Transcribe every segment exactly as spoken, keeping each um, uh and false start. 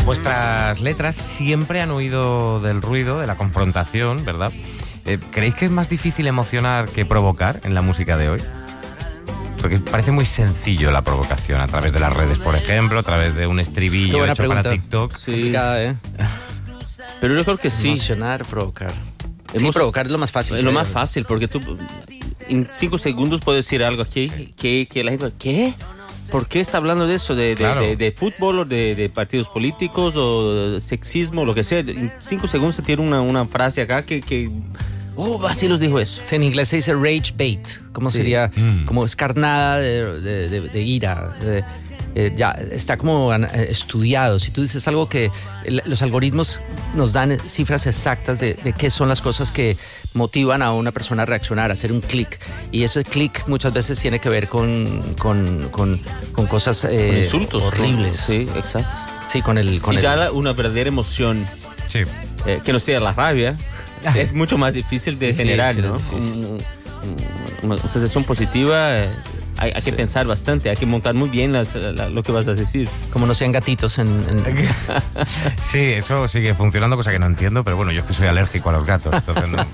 Vuestras letras siempre han huido del ruido, de la confrontación, ¿verdad? Eh, ¿Creéis que es más difícil emocionar que provocar en la música de hoy? Porque parece muy sencillo la provocación a través de las redes, por ejemplo, a través de un estribillo hecho pregunta. para TikTok. Sí. Complicada, ¿eh? Pero yo creo que sí. Emocionar, provocar. Sí, Hemos, provocar es lo más fácil. Es lo más fácil, porque tú en cinco segundos puedes decir algo aquí que, que la gente... ¿Qué? ¿Por qué está hablando de eso? ¿De, de, Claro. de, de fútbol o de, de partidos políticos o de sexismo, lo que sea? En cinco segundos se tiene una, una frase acá que... que oh, así los dijo eso. En inglés se dice rage bait, como Sí. sería Mm. como escarnada de, de, de, de ira. de- eh, ya está como eh, estudiado. Si tú dices algo que el- los algoritmos nos dan cifras exactas de, de qué son las cosas que motivan a una persona a reaccionar, a hacer un clic. Y ese clic muchas veces tiene que ver con, con, con, con cosas eh, Con insultos. horribles. con- sí, exacto. Sí, con el... Con y el ya la- una verdadera emoción Sí. eh, que no sea la rabia es mucho más difícil de Difícil, generar, es ¿no? difícil. Un- un- Una sensación positiva, eh, hay, hay Sí. que pensar bastante, hay que montar muy bien las- la- lo que vas a decir. como no sean gatitos en... en- Sí, eso sigue funcionando, cosa que no entiendo, pero bueno, yo es que soy alérgico a los gatos, entonces no.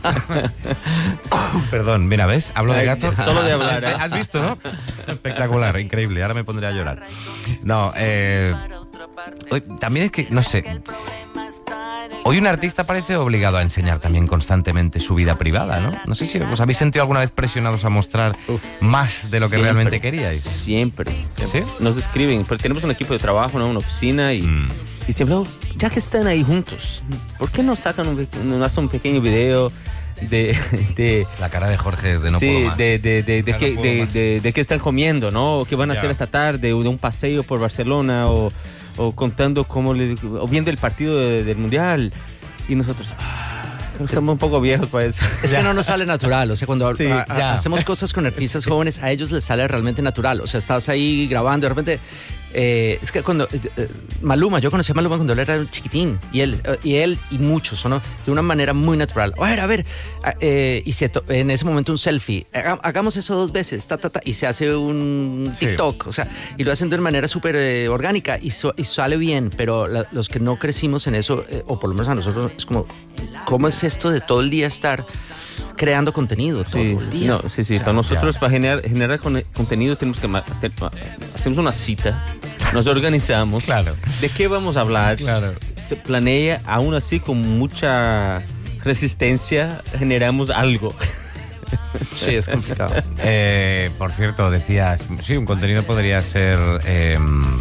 Perdón, mira, ¿ves? Hablo de gatos. Solo de hablar, ¿eh? ¿Has visto, no? Espectacular, increíble, ahora me pondré a llorar. No, eh... hoy- también es que, no sé... Hoy un artista parece obligado a enseñar también constantemente su vida privada, ¿no? No sé si os habéis sentido alguna vez presionados a mostrar más de lo que Siempre, realmente queríais. Siempre. ¿Sí? siempre. Nos escriben, porque tenemos un equipo de trabajo, ¿no? Una oficina y, Mm. y siempre, oh, ya que están ahí juntos, ¿por qué no sacan un, no hacen un pequeño video de... de La cara de Jorge es de no sí, puedo más. de, de, de, de, Ya no qué, puedo de, más. de, de qué están comiendo, ¿no? O qué van a Ya. hacer esta tarde, o de un paseo por Barcelona, o, o contando cómo le, o viendo el partido de- del Mundial. Y nosotros, ah, creo que estamos un poco viejos para eso. Es que no nos sale natural, o sea, cuando Sí, a- a- ya. hacemos cosas con artistas jóvenes, a ellos les sale realmente natural, o sea, estás ahí grabando, de repente, eh, es que cuando, eh, eh, Maluma, yo conocí a Maluma cuando él era un chiquitín, y él eh, y, él, y muchos, ¿no? De una manera muy natural, a ver, a ver, eh, y se to- en ese momento un selfie, Haga- hagamos eso dos veces, ta, ta, ta, y se hace un Sí. TikTok, o sea, y lo hacen de una manera súper eh, orgánica, y, so- y sale bien, pero la- los que no crecimos en eso, eh, o por lo menos a nosotros, es como, ¿cómo es esto de todo el día estar creando contenido todo Sí, el día? no, sí, sí. O sea, Para nosotros, ya. para generar, generar con- contenido, tenemos que ma- te- ma- hacemos una cita, nos organizamos. Claro. ¿De qué vamos a hablar? Claro. Se planea, aún así, con mucha resistencia, generamos algo. Sí, es complicado. Eh, por cierto, decías, sí, un contenido podría ser eh,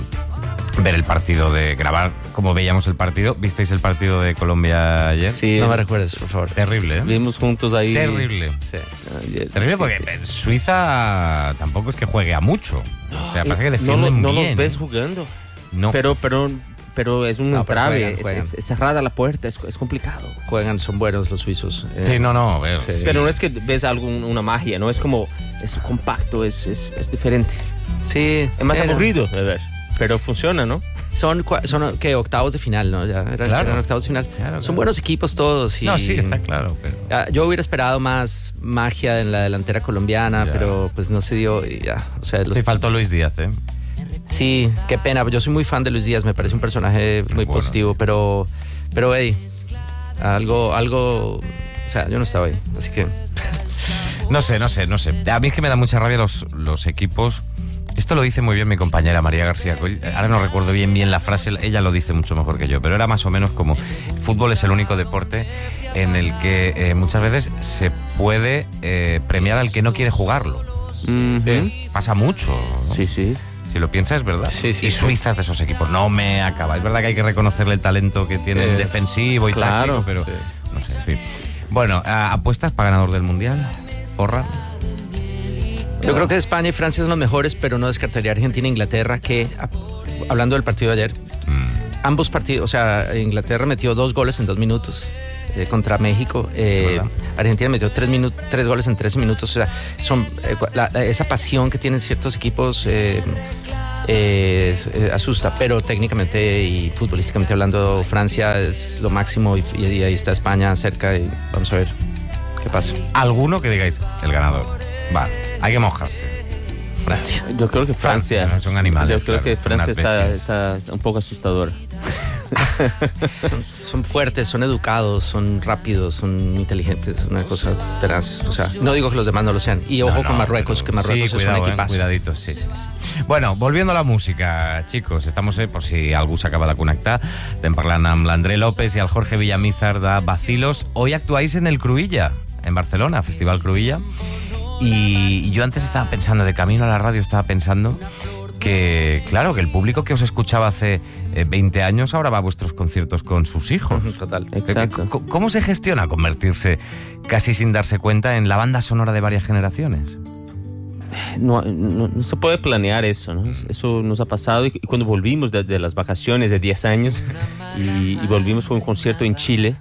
ver el partido, de grabar como veíamos el partido. ¿Visteis el partido de Colombia ayer? Sí, No me recuerdes, por favor. Terrible, ¿eh? vimos juntos ahí. Terrible. Sí. Ayer. Terrible porque Sí, sí. en Suiza tampoco es que juegue a mucho. O sea, pasa que no, defienden lo- no bien. los ves jugando. No. Pero, pero, pero es un No, pero entrave, juegan, es- juegan. Es, es cerrada la puerta, es, es complicado. Juegan, son buenos los suizos. Eh, Sí, no, no. a ver, Sí. sí. Pero no es que ves algo, una magia, ¿no? Es como, es compacto, es, es, es diferente. Sí. Es más pero aburrido de ver, pero funciona, ¿no? Son, cua- son ¿qué? Octavos de final, ¿no? Ya, eran, Claro. eran octavos de final. Claro, Son claro. buenos equipos todos. Y, No, sí, está claro. Pero... Ya, yo hubiera esperado más magia en la delantera colombiana, Ya. pero pues no se dio y ya. O sea, los- Sí, faltó Luis Díaz, ¿eh? sí, qué pena. Yo soy muy fan de Luis Díaz, me parece un personaje muy Bueno. positivo, pero, pero, hey, algo, algo, o sea, yo no estaba ahí, así que. No sé, no sé, no sé. A mí es que me da mucha rabia los, los equipos. Esto lo dice muy bien mi compañera María García Coll. Ahora no recuerdo bien bien la frase, ella lo dice mucho mejor que yo, pero era más o menos como: el fútbol es el único deporte en el que eh, muchas veces se puede eh, premiar al que no quiere jugarlo. Pasa mucho, ¿no? Sí, sí. Si lo piensas, es verdad. Sí, sí, y sí. Suiza es de esos equipos. No me acaba. Es verdad que hay que reconocerle el talento que tiene Eh, defensivo y claro, táctico, pero sí. no sé, en fin. Bueno, ah, ¿apuestas para ganador del Mundial? ¿Porra? Yo creo que España y Francia son los mejores, pero no descartaría Argentina e Inglaterra, que, a- hablando del partido de ayer, Mm. ambos partidos, o sea, Inglaterra metió dos goles en dos minutos eh, contra México, eh, ¿Verdad? Argentina metió tres, minu- tres goles en trece minutos, o sea, son, eh, la- la- esa pasión que tienen ciertos equipos eh, eh, es- eh, asusta, pero técnicamente y futbolísticamente hablando, Francia es lo máximo y, y ahí está España cerca y vamos a ver qué pasa. ¿Alguno que digáis el ganador? Va, hay que mojarse. Francia. Yo creo que Francia. Francia, no son animales, Yo creo claro, que Francia unas está, bestias. está, está un poco asustadora. Son, son fuertes, son educados, son rápidos, son inteligentes, una cosa tenaz. O sea, no digo que los demás no lo sean. Y ojo No, no, con Marruecos, pero- que Marruecos sí, es cuidado, un eh, equipazo. cuidadito, sí, sí, sí. Bueno, volviendo a la música, chicos, estamos, eh, por si algú s'acaba de connectar, estem parlant amb l'André López i el Jorge Villamizar de Bacilos. Hoy actuáis en el Cruïlla, en Barcelona, Festival Cruïlla. Y, y yo antes estaba pensando, de camino a la radio estaba pensando que, claro, que el público que os escuchaba hace eh, veinte años ahora va a vuestros conciertos con sus hijos. Ujú, total. Exacto. C- ¿Cómo se gestiona convertirse, casi sin darse cuenta, en la banda sonora de varias generaciones? No, no, no se puede planear eso, ¿no? Eso nos ha pasado y, y cuando volvimos de, de las vacaciones de diez años y, y volvimos fue un concierto en Chile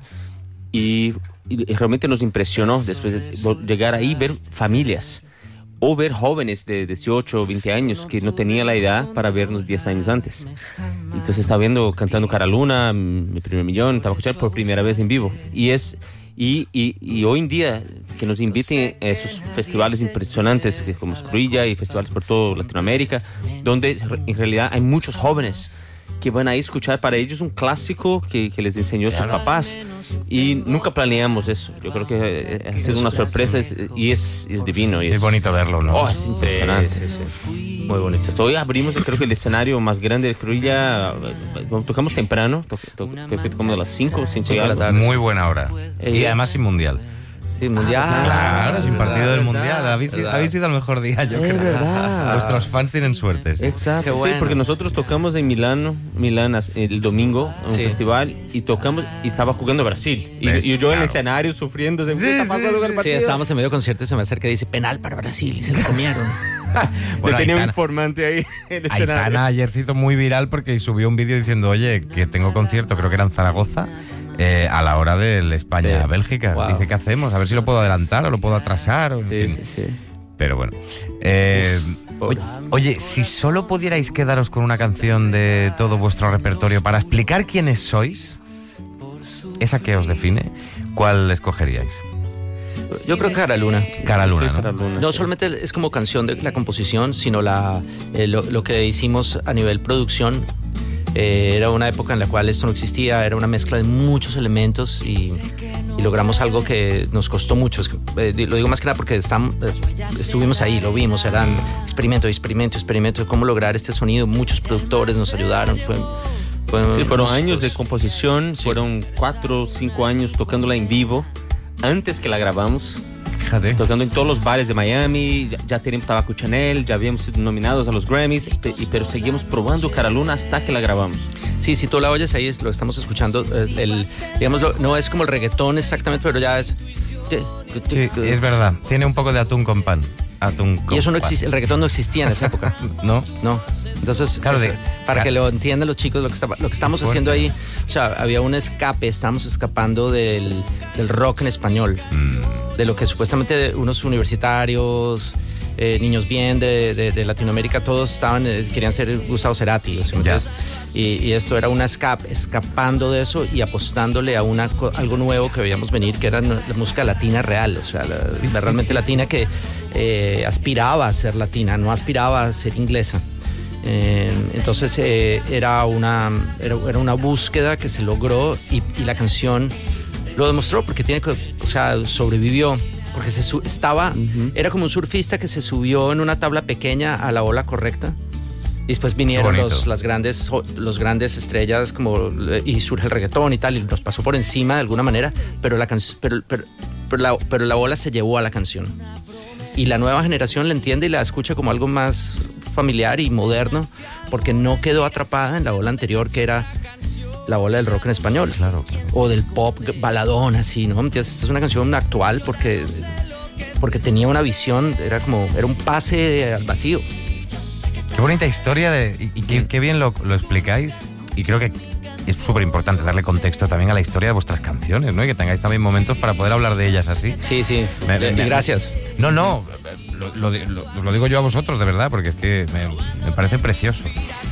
y, y realmente nos impresionó después de vo- llegar ahí ver familias o ver jóvenes de dieciocho o veinte años que no tenían la edad para vernos diez años antes. Entonces estaba viendo, cantando Cara Luna, Mi Primer Millón, estaba escuchando por primera vez en vivo. Y es y, y, y hoy en día que nos inviten a esos festivales impresionantes que como Cruïlla y festivales por toda Latinoamérica, donde en realidad hay muchos jóvenes que van a escuchar para ellos un clásico que, que les enseñó sus papás. Y nunca planeamos eso. Yo creo que ha sido una sorpresa es- y es, es divino. Y Es bonito verlo, ¿no? Oh, es impresionante. Sí, sí, sí. Muy bonito. Hoy abrimos, creo que el escenario más grande de Cruïlla. eh, Tocamos temprano, to- to- creo que como a las cinco, cinco y Cinco de la algo. tarde. Muy buena hora. Eh, Y además sin mundial. Sí, mundial. Claro, sin partido del verdad, mundial. Habéis, verdad. habéis ido al mejor día, yo Es creo. verdad. Vuestros fans tienen suerte. sí. Exacto, Qué sí, bueno. porque nosotros tocamos en Milano, Milán as- el domingo, en un Sí. festival, y tocamos, y estaba jugando Brasil. Y, ¿Ves? y yo en el Claro. escenario sufriendo, ¿qué Sí, está sí, pasando con el Sí, partido? estábamos en medio concierto y se me acerca y dice, penal para Brasil, y se lo comieron. Bueno, yo tenía un Aitana- informante ahí en el escenario. Aitana ayer se hizo muy viral porque subió un vídeo diciendo, oye, que tengo concierto, creo que era en Zaragoza, eh, a la hora del España-Bélgica. Wow. Dice, ¿qué hacemos? A ver si lo puedo adelantar o lo puedo atrasar. O en Sí, fin. sí, sí. Pero bueno. Eh, oye, oye, si solo pudierais quedaros con una canción de todo vuestro repertorio para explicar quiénes sois, esa que os define, ¿cuál escogeríais? Yo creo que Cara Luna. Cara Luna, Sí, ¿no? Cara Luna, No sí. solamente es como canción de la composición, sino la, eh, lo, lo que hicimos a nivel producción. Eh, era una época en la cual esto no existía, era una mezcla de muchos elementos y, y logramos algo que nos costó mucho. Es que, eh, lo digo más que nada porque estamos, eh, estuvimos ahí, lo vimos, eran experimento, experimento, experimento de cómo lograr este sonido. Muchos productores nos ayudaron. Fue, fue Sí, fueron músicos. años de composición, Sí. fueron cuatro o cinco años tocándola en vivo, antes que la grabamos, Fíjate. tocando en todos los bares de Miami, ya, ya teníamos Tabaco Chanel, ya habíamos sido nominados a los Grammys, pe- y- pero seguimos probando Cara Luna hasta que la grabamos. Sí, si tú la oyes ahí, es- lo estamos escuchando. El, el- digamos, lo- no es como el reggaetón exactamente, pero ya es. Sí, es verdad. Tiene un poco de atún con pan. Atún con Y eso no pan. existe, el reggaetón no existía en esa época. ¿No? No. Entonces, Claro, es- de- para ca- que lo entiendan los chicos, lo que, estaba- lo que estamos Qué fuerte. haciendo ahí, o sea, había un escape, estábamos escapando del, del rock en español, Mm. de lo que supuestamente unos universitarios, eh, niños bien de, de- de Latinoamérica, todos estaban, eh, querían ser Gustavo Cerati, ¿sí me Ya. entiendes? Y, y esto era una escape, escapando de eso y apostándole a una, co- algo nuevo que veíamos venir, que era la música latina real, o sea, la, Sí, la sí, realmente sí, latina que eh, aspiraba a ser latina, no aspiraba a ser inglesa. Eh, entonces eh, era, una, era, era una búsqueda que se logró y, y la canción lo demostró porque tiene que, o sea, sobrevivió. Porque se su- estaba, era como un surfista que se subió en una tabla pequeña a la ola correcta. Y después vinieron bonito. los, las grandes, los grandes estrellas como, y surge el reggaetón y tal, y nos pasó por encima de alguna manera, pero la, can- pero, pero, pero la, pero la ola se llevó a la canción. Y la nueva generación la entiende y la escucha como algo más familiar y moderno, porque no quedó atrapada en la ola anterior, que era la ola del rock en español. Claro, claro. O del pop baladón, así, ¿no? Entonces, esta es una canción actual porque, porque tenía una visión, era como, era un pase al vacío. Qué bonita historia de, y, y qué, qué bien lo, lo explicáis. Y creo que es súper importante darle contexto también a la historia de vuestras canciones, ¿no? Y que tengáis también momentos para poder hablar de ellas así. Sí, sí. Me- me- y me- gracias. No, no, lo, lo, lo- os lo digo yo a vosotros, de verdad, porque es que me, me parece precioso.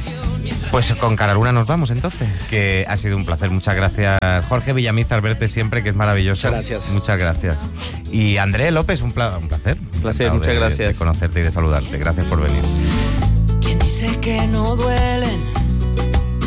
Pues con Cara Luna nos vamos entonces, que ha sido un placer. Muchas gracias, Jorge Villamizar, verte siempre, que es maravilloso. Muchas gracias. Muchas gracias. Y André López, un, pla- un placer. Placer, Encantado muchas de- gracias. de conocerte y de saludarte. Gracias por venir. Quien dice que no duele